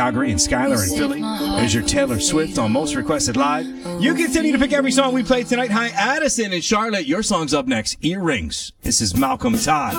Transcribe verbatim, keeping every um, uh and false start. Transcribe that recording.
Calgary, and Skylar in Philly. There's your Taylor Swift on Most Requested Live. You continue to pick every song we play tonight. Hi, Addison and Charlotte. Your song's up next. Earrings. This is Malcolm Todd.